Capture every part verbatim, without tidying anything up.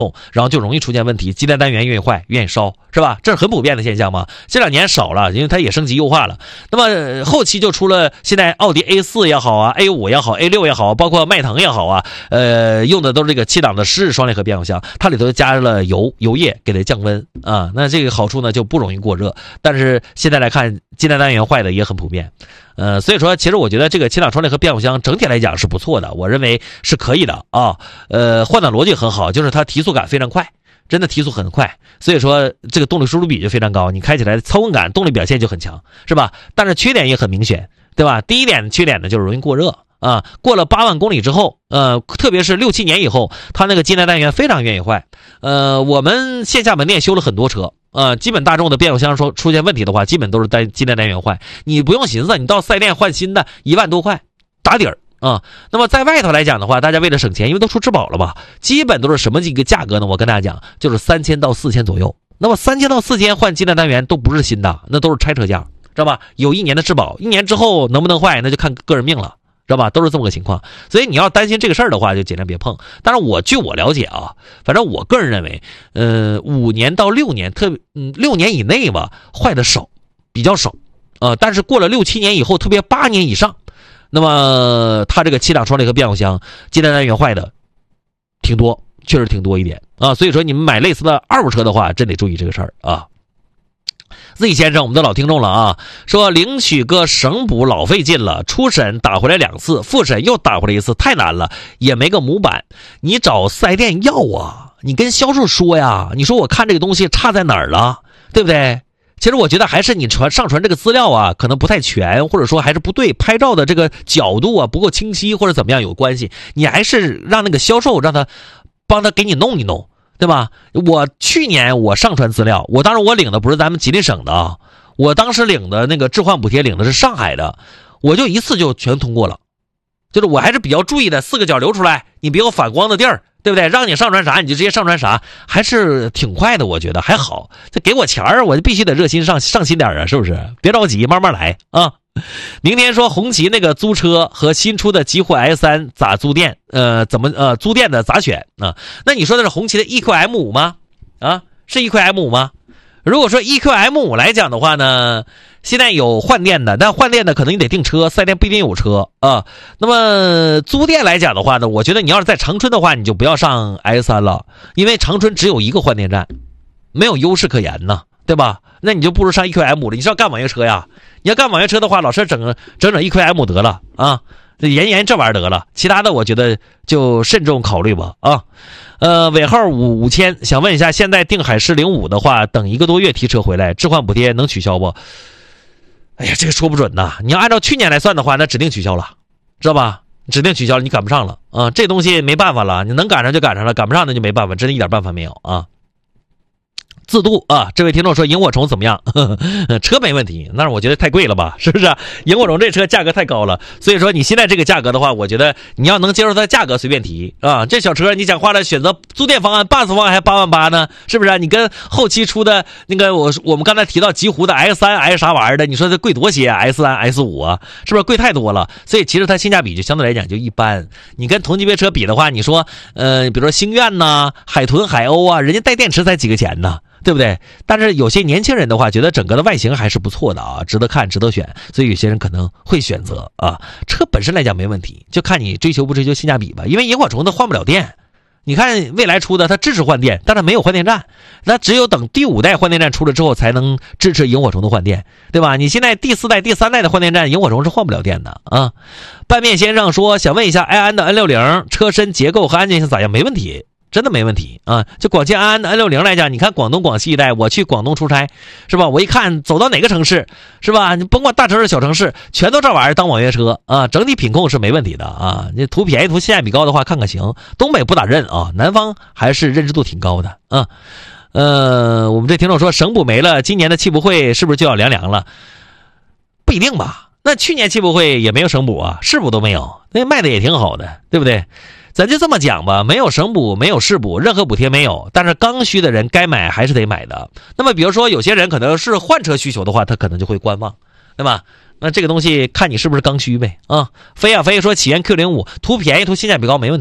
然后就容易出现问题，机电单元愿意坏，愿意烧，是吧？这是很普遍的现象嘛。这两年少了，因为它也升级优化了。那么后期就出了现在奥迪 A 四 也好啊 ，A 五 也好 ，A 六 也好，包括迈腾也好啊，呃，用的都是这个七档的湿式双离合变速箱，它里头加了油油液给它降温啊。那这个好处呢就不容易过热，但是现在来看，机电单元坏的也很普遍。呃，所以说，其实我觉得这个七档双离合变速箱整体来讲是不错的，我认为是可以的啊。呃，换挡逻辑很好，就是它提速感非常快，真的提速很快，所以说这个动力输出比就非常高，你开起来操控感、动力表现就很强，是吧？但是缺点也很明显，对吧？第一点缺点呢就是容易过热啊，过了八万公里之后，呃，特别是六七年以后，它那个机电单元非常愿意坏。呃，我们线下门店修了很多车。呃，基本大众的变速箱说出现问题的话，基本都是单机电单元坏，你不用寻思，你到四 S 店换新的，一万多块打底儿啊。那么在外头来讲的话，大家为了省钱，因为都出质保了嘛，基本都是什么几个价格呢？我跟大家讲，就是三千到四千左右。那么三千到四千换机电单元都不是新的，那都是拆车价，知道吧？有一年的质保，一年之后能不能坏，那就看个人命了。知道吧？都是这么个情况，所以你要担心这个事儿的话，就尽量别碰。但是我据我了解啊，反正我个人认为，呃，五年到六年，特别嗯六年以内吧，坏的少，比较少，呃，但是过了六七年以后，特别八年以上，那么它这个七档双离合变速箱机电单元坏的挺多，确实挺多一点啊。所以说你们买类似的二手车的话，真得注意这个事儿啊。Z 先生，我们的老听众了啊，说领取个省补老费劲了，初审打回来两次，复审又打回来一次，太难了，也没个模板，你找四 S 店要啊，你跟销售说呀，你说我看这个东西差在哪儿了，对不对？其实我觉得还是你传上传这个资料啊，可能不太全，或者说还是不对，拍照的这个角度啊不够清晰，或者怎么样有关系，你还是让那个销售让他帮他给你弄一弄。对吧？我去年我上传资料，我当时我领的不是咱们吉林省的啊，我当时领的那个置换补贴领的是上海的，我就一次就全通过了。就是我还是比较注意的，四个角留出来，你别有反光的地儿，对不对？让你上传啥你就直接上传啥，还是挺快的，我觉得还好。这给我钱儿，我就必须得热心上上心点啊，是不是？别着急，慢慢来啊。明天说红旗那个租车和新出的极狐 S 三 咋租电？呃，怎么呃租电的咋选啊？那你说的是红旗的 E Q M 五 吗？啊，是 E Q M 五 吗？如果说 E Q M 五 来讲的话呢，现在有换电的，但换电的可能你得订车，四 S 店不一定有车啊。那么租电来讲的话呢，我觉得你要是在长春的话，你就不要上 S 三 了，因为长春只有一个换电站，没有优势可言呢，对吧？那你就不如上 E Q M 了。你是要干网约车呀？你要干网约车的话，老师整整整 E Q M 得了啊，研研这玩意儿得了，其他的我觉得就慎重考虑吧啊。呃，尾号五五千，想问一下，现在订海狮零五的话，等一个多月提车回来，置换补贴能取消不？哎呀，这个说不准呐。你要按照去年来算的话，那指定取消了，知道吧？指定取消了，你赶不上了啊。这东西没办法了，你能赶上就赶上了，赶不上那就没办法，真的一点办法没有啊。自度啊，这位听众说萤火虫怎么样？呵呵，车没问题，但是我觉得太贵了吧，是不是？萤火虫这车价格太高了，所以说你现在这个价格的话，我觉得你要能接受它的价格，随便提啊。这小车你讲话了，选择租电方案、bus 方案还八万八呢，是不是？你跟后期出的那个我我们刚才提到极狐的 S 三 S 啥玩意儿的，你说这贵多些 ？S 三 S 五 啊，是不是贵太多了？所以其实它性价比就相对来讲就一般。你跟同级别车比的话，你说呃，比如说星愿呐、海豚、海鸥啊，人家带电池才几个钱呢？对不对？但是有些年轻人的话，觉得整个的外形还是不错的啊，值得看，值得选，所以有些人可能会选择啊。车本身来讲没问题，就看你追求不追求性价比吧。因为萤火虫它换不了电，你看未来出的它支持换电，但它没有换电站，那只有等第五代换电站出了之后才能支持萤火虫的换电，对吧？你现在第四代、第三代的换电站，萤火虫是换不了电的啊。拌面先生说，想问一下埃安的 N 六十 车身结构和安全性咋样？没问题。真的没问题啊！就广汽安安的 N 六十 来讲，你看广东、广西一带，我去广东出差，是吧？我一看走到哪个城市，是吧？你甭管大城市、小城市，全都这玩意儿当网约车啊！整体品控是没问题的啊！你图便宜、图性价比高的话，看看行。东北不咋认啊，南方还是认知度挺高的啊。呃，我们这听众说省补没了，今年的汽博会是不是就要凉凉了？不一定吧？那去年汽博会也没有省补啊，市补都没有，那卖的也挺好的，对不对？咱就这么讲吧，没有省补，没有市补，任何补贴没有，但是刚需的人该买还是得买的。那么比如说有些人可能是换车需求的话，他可能就会观望，对吧？那这个东西看你是不是刚需呗啊。飞啊飞说起源 Q 零五 图便宜图性价比高没问题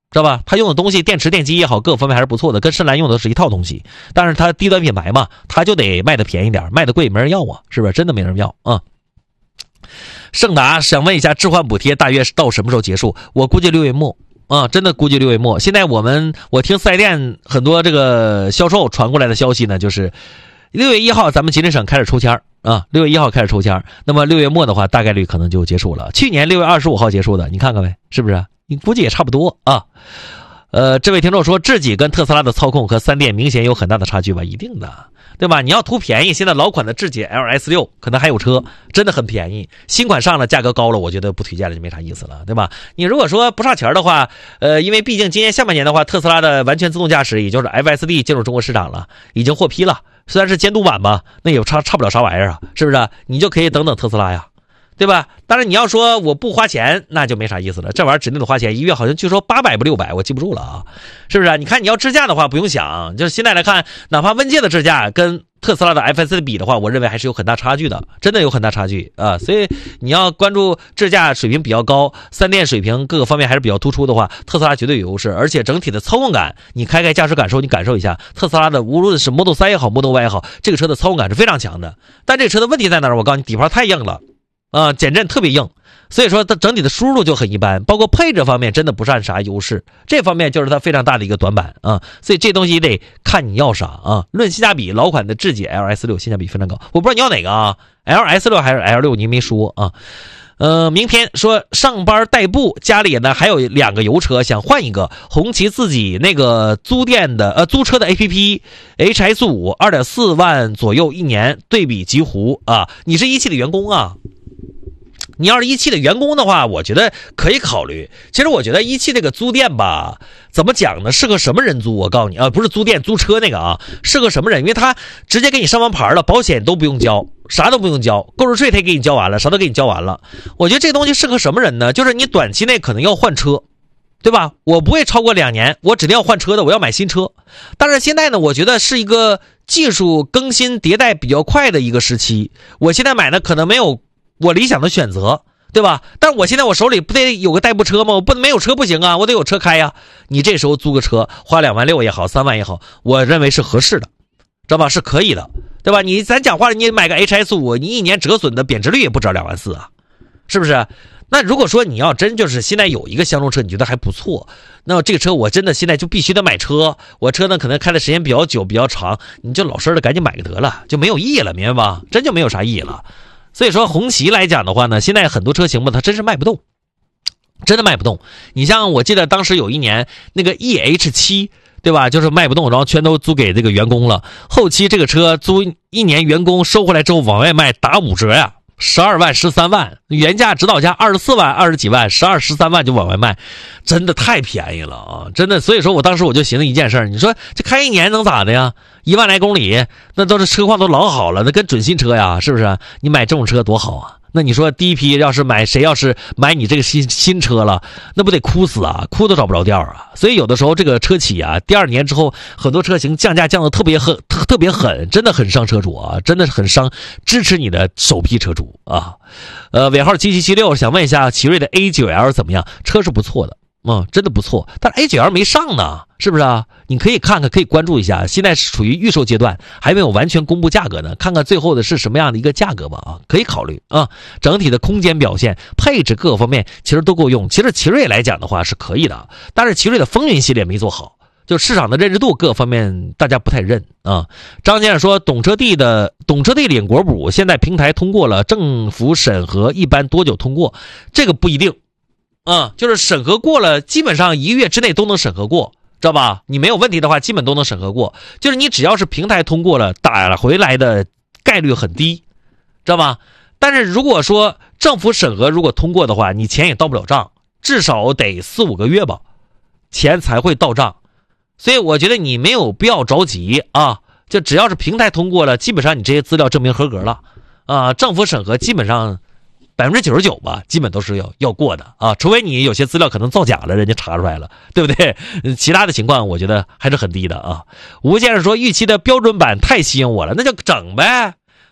知道吧？它用的东西，电池、电机也好，各个方面还是不错的，跟深蓝用的是一套东西。但是它低端品牌嘛，它就得卖的便宜点，卖的贵没人要啊，是不是？真的没人要啊。盛达想问一下，置换补贴大约到什么时候结束？我估计六月末啊，真的估计六月末。现在我们我听四 S 店很多这个销售传过来的消息呢，就是六月一号咱们吉林省开始抽签啊，六月一号开始抽签，那么六月末的话，大概率可能就结束了。去年六月二十五号结束的，你看看呗，是不是？你估计也差不多啊。呃，这位听众说，智己跟特斯拉的操控和三电明显有很大的差距吧？一定的，对吧？你要图便宜，现在老款的智己 L S 六 可能还有车，真的很便宜。新款上了，价格高了，我觉得不推荐了，就没啥意思了，对吧？你如果说不差钱的话，呃，因为毕竟今年下半年的话，特斯拉的完全自动驾驶，也就是 F S D 进入中国市场了，已经获批了。虽然是监督版吧，那也差差不了啥玩意儿啊，是不是？你就可以等等特斯拉呀。对吧？当然你要说我不花钱，那就没啥意思了。这玩意儿指定得花钱，一月好像据说八百不六百，我记不住了啊，是不是？你看你要支架的话，不用想，就是现在来看，哪怕温界的支架跟特斯拉的 F S D 比的话，我认为还是有很大差距的，真的有很大差距啊。所以你要关注支架水平比较高，三电水平各个方面还是比较突出的话，特斯拉绝对有优势。而且整体的操控感，你开开驾驶感受，你感受一下特斯拉的，无论是 Model 三也好 ，Model Y 也好，这个车的操控感是非常强的。但这个车的问题在哪儿？我告诉你，底盘太硬了。啊、呃，减震特别硬，所以说它整体的输入就很一般，包括配置方面真的不占啥优势，这方面就是它非常大的一个短板啊。所以这东西得看你要啥啊。论性价比，老款的智己 L S 六 性价比非常高，我不知道你要哪个啊 ，L S 六 还是 L 六， 你没说啊。呃，明天说上班代步，家里呢还有两个油车，想换一个。红旗自己那个租店的呃租车的 A P P H S 五 二点四万左右一年，对比极狐啊。你是一汽的员工啊？你要是一汽的员工的话，我觉得可以考虑。其实我觉得一汽这个租店吧，怎么讲呢？适合什么人租？我告诉你啊，不是租店租车那个啊，适合什么人？因为他直接给你上完牌了，保险都不用交，啥都不用交，购置税他也给你交完了，啥都给你交完了。我觉得这个东西适合什么人呢？就是你短期内可能要换车，对吧？我不会超过两年，我指定要换车的，我要买新车。但是现在呢，我觉得是一个技术更新迭代比较快的一个时期。我现在买的可能没有我理想的选择，对吧？但是我现在我手里不得有个代步车吗？我不能没有车不行啊，我得有车开呀。你这时候租个车，花两万六也好，三万也好，我认为是合适的，知道吧？是可以的，对吧？你咱讲话，你买个 H S 五， 你一年折损的贬值率也不止两万四啊，是不是？那如果说你要真就是现在有一个相中车，你觉得还不错，那这个车我真的现在就必须得买车。我车呢可能开的时间比较久比较长，你就老实的赶紧买个得了，就没有意义了，明白吧？真就没有啥意义了。所以说红旗来讲的话呢，现在很多车型吧，它真是卖不动，真的卖不动。你像我记得当时有一年那个 E H 七， 对吧？就是卖不动，然后全都租给这个员工了。后期这个车租一年，员工收回来之后往外卖打五折呀，十二万、十三万，原价指导价二十四万、二十几万，十二、十三万就往外卖，真的太便宜了啊！真的，所以说我当时我就寻思一件事，你说这开一年能咋的呀？一万来公里，那都是车况都老好了，那跟准新车呀，是不是？你买这种车多好啊！那你说第一批要是买谁要是买你这个新新车了，那不得哭死啊，哭都找不着调啊！所以有的时候这个车企啊，第二年之后很多车型降价降的特别狠，特别狠，真的很伤车主啊，真的很伤支持你的首批车主啊。呃，尾号七七七六想问一下，奇瑞的 A 九 L 怎么样？车是不错的。嗯，真的不错，但是 A 九 L 没上呢，是不是啊？你可以看看，可以关注一下，现在是处于预售阶段，还没有完全公布价格呢，看看最后的是什么样的一个价格吧啊，可以考虑啊。整体的空间表现、配置各个方面其实都够用。其实奇瑞来讲的话是可以的，但是奇瑞的风云系列没做好，就市场的认知度各方面大家不太认啊。张先生说，懂车帝的懂车帝领国补现在平台通过了，政府审核一般多久通过？这个不一定。嗯，就是审核过了，基本上一个月之内都能审核过，知道吧？你没有问题的话，基本都能审核过。就是你只要是平台通过了，打回来的概率很低，知道吧？但是如果说政府审核如果通过的话，你钱也到不了账，至少得四五个月吧，钱才会到账。所以我觉得你没有必要着急啊，就只要是平台通过了，基本上你这些资料证明合格了啊，政府审核基本上百分之九十九吧，基本都是要要过的啊，除非你有些资料可能造假了，人家查出来了，对不对？其他的情况我觉得还是很低的啊。吴先生说，预期的标准版太吸引我了，那就整呗，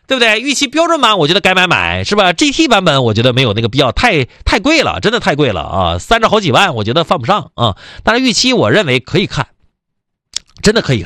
对不对？预期标准版我觉得该买买，是吧 ？G T 版本我觉得没有那个必要，太太贵了，真的太贵了啊，三十好几万，我觉得犯不上啊。但是预期我认为可以看，真的可以。